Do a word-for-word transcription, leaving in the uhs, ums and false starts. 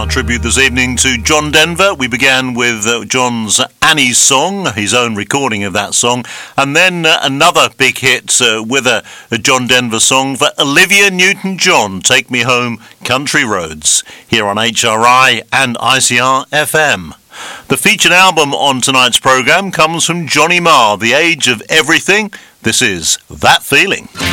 our tribute this evening to John Denver. We began with uh, John's Annie's Song, his own recording of that song, and then uh, another big hit uh, with a, a John Denver song for Olivia Newton-John, Take Me Home, Country Roads, here on H R I and I C R F M. The featured album on tonight's programme comes from Johnny Marr, The Age of Everything. This is That Feeling.